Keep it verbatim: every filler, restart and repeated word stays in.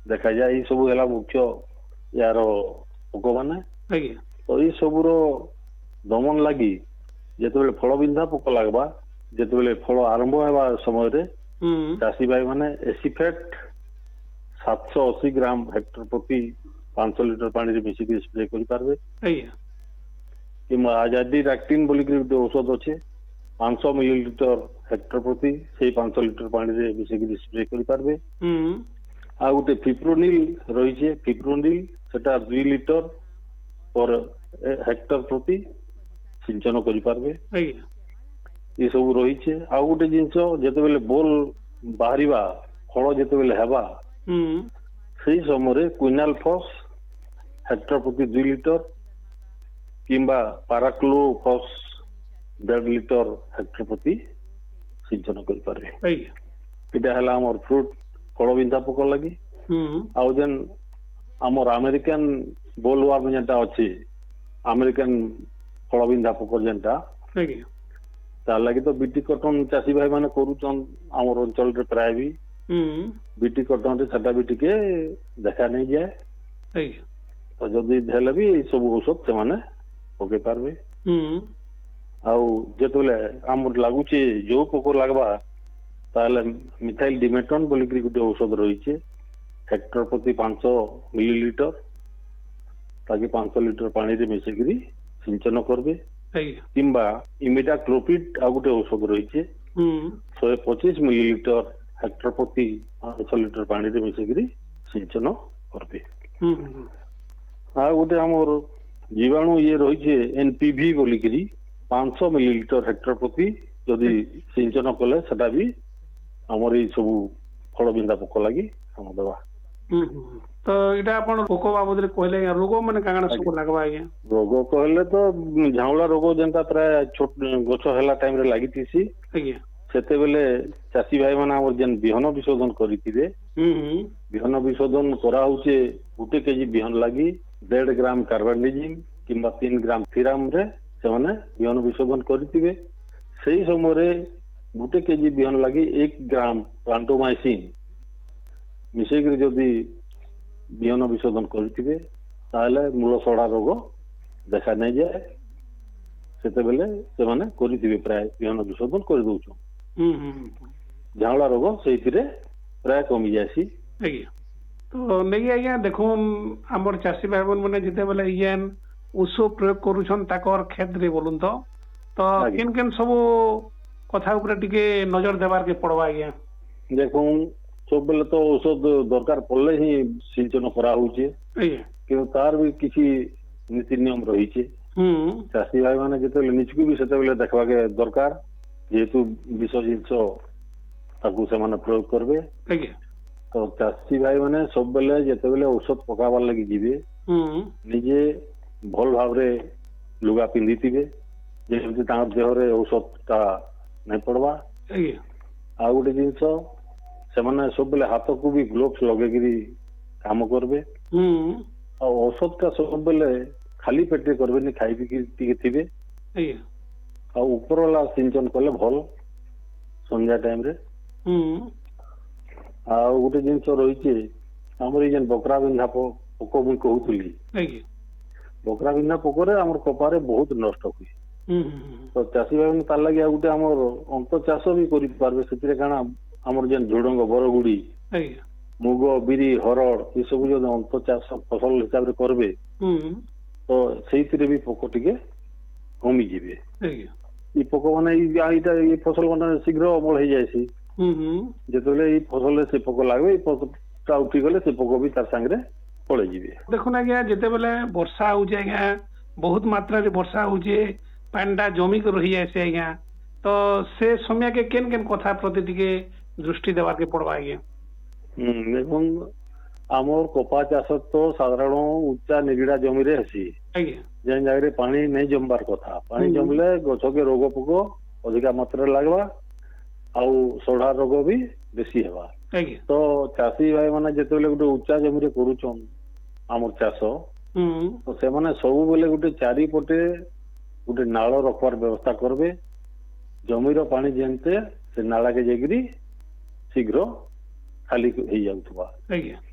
देखा जाए ये सब है मुख्य यार पोक मैंने तो ये सबूर दमन लगी जिते फल बिंधा पोक लगवा जिते फल आरंभ होगा समय चाषी भाई मैंने एसिफेट सात सौ अशी ग्राम हेक्टर प्रति पांच लिटर पानी मिसिक स्प्रे करेंगे कि आजादी रैक्टिन बोलिक गोटे औषध अच्छे पांच सौ मिलीलिटर हेक्टर प्रति से पांच लिटर पानी मिसिक स्प्रे करेंगे आ गोटे फिप्रोनिल रही फिप्रोनिल सेटा दुई लिटर पर हेक्टर प्रति सिंचन करेंगे ये सब रही आ गोटे जिनस जिते बोल बाहर फल जिते हेबा से समय क्विनाल फस हेक्टर प्रति दुई लिटर किंबा पाराक्लो फस डेढ़ लिटर हेक्टर प्रति सिंचन करेंगे यहाँ फ्रुट फल बिंधा पोक लगी आउ जेन आमर अमेरिकन बोल वार्म जेनटा अच्छी अमेरिकन फल बिंधा पोक जेनटा तार लगी तो बीटी कटन चाषी भाई मैंने करुचन आमर अंचल प्राय भी बीटी कटन से भी टिके देखा नहीं जाए तो जदि हेले भी सब औषध से माने पके पारबे आउ जेतले आमर लागुचे जो पोक लगवा ताले मिथाइल डिमेटन बोलिक गोटे औषध रही हेक्टर प्रति पांच मिलीलिटर ताकि पांच लिटर पानी रे मिसेकरी सिंचन करबे किंबा इमिडा क्लोपिड आ गोटे औषध रही शहे पचिश मिलीलिटर हेक्टर प्रति पांच लिटर पानी रे मिसेकरी सिंचन करबे आ गोटे आमर जीवाणु ये रही एनपीवी बोलिक पांच सौ मिलीलिटर हेक्टर प्रति जदि सिंचन कले सेटा भी आमर ये सब फल बिंदा पोक लगी हम देवा तो इटा आपण पोक बाबद रे कहले रोग माने कागण सब लागबा आज्ञा रोग कहले तो झाउला रोग जेंता प्राय छोट गछ हला टाइम रे लागि थिसी आज्ञा सेते बेले चासी भाई माने हमर जेन बिहन विशोधन करितिबे बिहन विशोधन करा होचे गोटे केजी बिहन लागि डेढ़ ग्राम कार्बनिजिम किंबा तीन ग्राम थिराम रे से माने बिहन विशोधन करितिबे सेही समय गोटे केजी बिहन लगी एक ग्राम प्लांटोमाइसिन मिसेक जदि बिहन विशोधन करेंगे ताहले मूल सड़ा रोग देखा नहीं जाए सेते बेले से माने करितिबे प्राय बिहन विशोधन कर दउछन झाउला रोग सेहितिरे प्राय कमी जासी तो नहीं आज्ञा देखो हमर चाषी भाई बहन माने जिते बेले इयन उषो प्रयोग करूछन ताकर खेत रे बोलुन तो तो केन केन सब कथा ऊपर टिके नजर देवार के पड़वा आज्ञा देखो सब बेले तो औषध दरकार पड़ले ही सिंचन करा होचे कि तार भी किसी नीति नियम रही चाषी भाई माने जिते निचकू भी सेते बेले देखवा के दरकार जेहेतु विष जिनस ताकू से माने प्रयोग करबे तो चाषी भाई माने सब बेले जेते बेले औषध पकाबार लगी जीवे निजे भल भाव रे लुगा पिंधिथिबे जेमति तार देह रे औषध ता नहीं पड़वा आ गोटे जिनस से माने सब बेले हाथ को भी ग्लोव्स लगे काम करबे आ औषध का सब बेले खाली पेटे करबे नि खाई पी थे आ ऊपर वाला सिंचन कले भल संध्या टाइम रे आ गोटे जिनस रही हमर जेन बकरा बिंधा पोक मुई कहूली बकरा बिंधा पोकरे हमर कपारे बहुत नष्ट हुए तो चाषी भाई तार लगे आ गोटे हमर अंत चाष भी करि पारबे सेतिरे काना हमर जेन झुडंग बरगुड़ी मुग बिरी हरड़ ये सब जो अंत चाष फसल हिसाब रे करबे तो सेहितिरे भी पोक टिके कमी जिवे ये पोक माने ये फसल माने शीघ्र अमल हो जाएसी जेतले ये फसल से पोक लागबे पोकटा उठी गले से पोक भी तार संगे पड़े जिवे देखो ना आज्ञा जेते बेले वर्षा हो जाए आज्ञा बहुत मात्रा रे वर्षा हो जे पांडा जमी को रही जाए से आज्ञा तो से समय के केन केन कथा प्रति टिके दृष्टि देवार के पड़वा आज्ञा देखो आमर कपा चाष तो साधारण उच्चा निगिड़ा जमी रे हसी जेन जगह पानी नहीं जमबार कथा पानी जमले गछ के रोग पोक अधिका मात्रा लगवा आउ सढ़ा रोग भी बेसी हेबा तो चाषी भाई माने जेते बेले गोटे उच्चा जमी रे करूछन आमर चाष तो से माने सब बेले गोटे चारि पटे गोटे नाल रखवार व्यवस्था करबे जमीर पानी जेनते से नाला के जाकरी शीघ्र खाली हो जाउथबा।